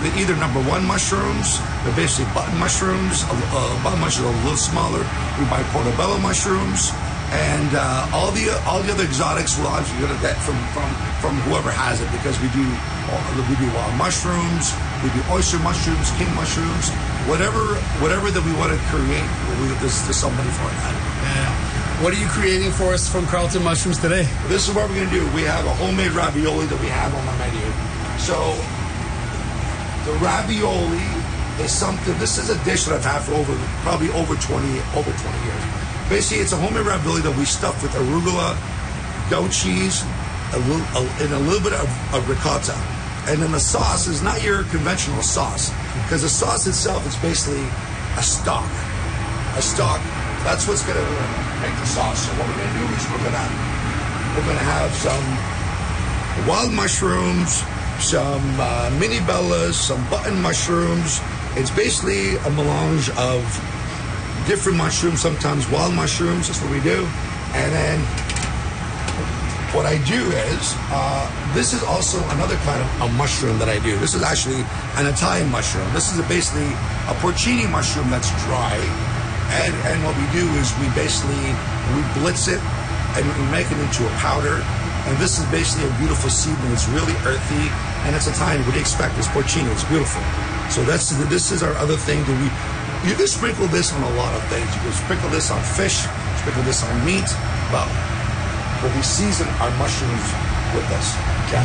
They're either number one mushrooms, they're basically button mushrooms. Button mushrooms are a little smaller. We buy portobello mushrooms. And all the other exotics we're obviously going to get from whoever has it, because we do wild mushrooms, we do oyster mushrooms, king mushrooms, whatever that we want to create. There's somebody for that. Yeah. What are you creating for us from Carlton Mushrooms today? This is what we're going to do. We have a homemade ravioli that we have on the menu. So the ravioli is something. This is a dish that I've had for probably over 20 years. Basically, it's a homemade ravioli that we stuff with arugula, goat cheese, and a little bit of ricotta. And then the sauce is not your conventional sauce, because the sauce itself is basically a stock. That's what's going to make the sauce. So what we're going to do is we're going to have some wild mushrooms, some mini bellas, some button mushrooms. It's basically a melange of different mushrooms, sometimes wild mushrooms. That's what we do. And then what I do is, this is also another kind of a mushroom that I do. This is actually an Italian mushroom. This is basically a porcini mushroom that's dry. And what we do is we blitz it and we make it into a powder. And this is basically a beautiful seedling. It's really earthy, and it's Italian. What do you expect? It's porcini. It's beautiful. So this is our other thing that you can sprinkle this on a lot of things. You can sprinkle this on fish, sprinkle this on meat, but we season our mushrooms with this. Okay.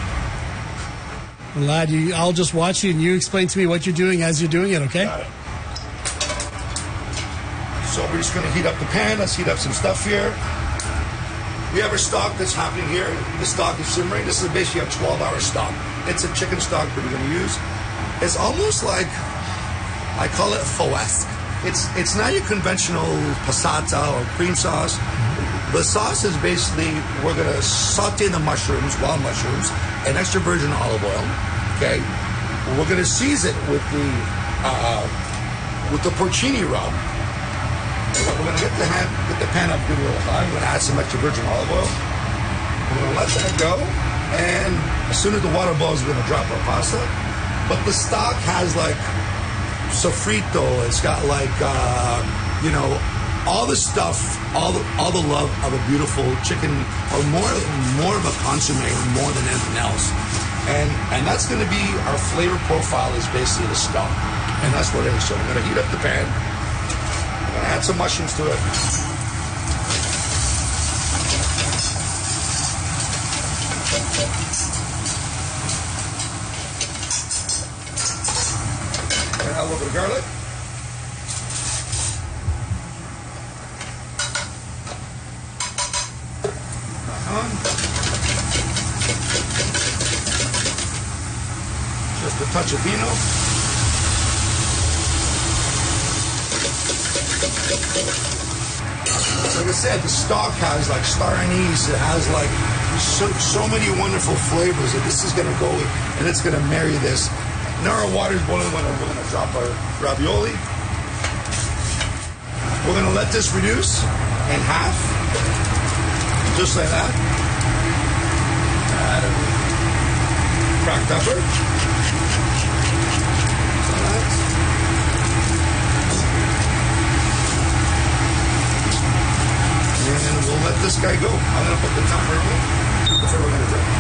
Lad, I'll just watch you and you explain to me what you're doing as you're doing it, okay? Got it. So we're just going to heat up the pan. Let's heat up some stuff here. We have a stock that's happening here. The stock is simmering. This is basically a 12-hour stock. It's a chicken stock that we're going to use. It's almost like, I call it pho-esque. It's not your conventional passata or cream sauce. The sauce is basically, we're going to saute the mushrooms, wild mushrooms, and extra virgin olive oil. Okay, we're going to season it with the porcini rub. We're going to get the pan up good a little high. I'm going to add some extra virgin olive oil. We're going to let that go, and as soon as the water boils, we're going to drop our pasta. But the stock has like sofrito. It's got like all the stuff, all the love of a beautiful chicken, or more of a consomme, more than anything else. And that's going to be our flavor profile, is basically the stock, and that's what it is. So I'm going to heat up the pan. I'm going to add some mushrooms to it. And add a little bit of garlic. Just a touch of vino. Like I said, the stock has like star anise. It has like so many wonderful flavors that this is going to go with, and it's going to marry this. Now our water's boiling. We're going to drop our ravioli. We're going to let this reduce in half, just like that. Add a cracked pepper. And we'll let this guy go. I'm going to put the timer on. That's what we're going to do.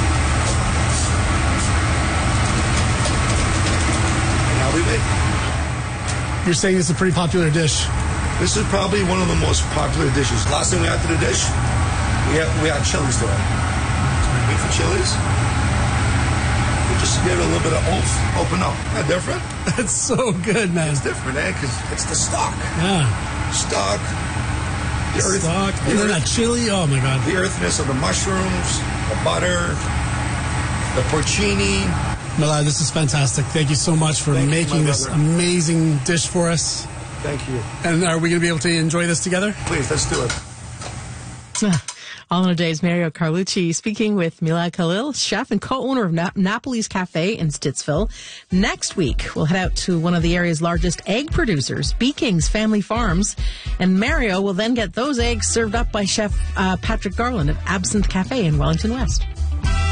And now we make. You're saying it's a pretty popular dish. This is probably one of the most popular dishes. Last thing we add to the dish, we add chilies to it. Beef and chilies. We just give it a little bit of oomph. Open up. Isn't that different? That's so good, man. It's different, because it's the stock. Yeah. Stock. The stock. And then that chili. Oh, my God. The earthiness of the mushrooms, the butter, the porcini. Milad, this is fantastic. Thank you so much for making this amazing dish for us. Thank you. And are we going to be able to enjoy this together? Please, let's do it. All in a Day's Mario Carlucci speaking with Milad Khalil, chef and co-owner of Napoli's Cafe in Stittsville. Next week, we'll head out to one of the area's largest egg producers, Bee King's Family Farms. And Mario will then get those eggs served up by Chef Patrick Garland at Absinthe Cafe in Wellington West.